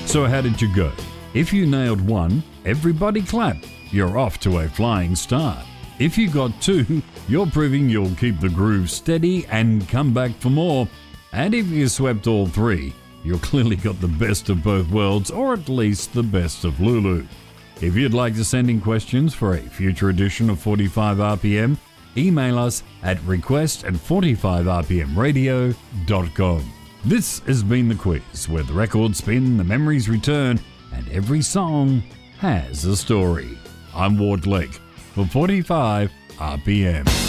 So how did you go? If you nailed one, everybody clap. You're off to a flying start. If you got two, you're proving you'll keep the groove steady and come back for more. And if you swept all three, you clearly got the best of both worlds, or at least the best of Lulu. If you'd like to send in questions for a future edition of 45 RPM, email us at request@45rpmradio.com. This has been The Quiz, where the records spin, the memories return, and every song has a story. I'm Ward Lake for 45 RPM.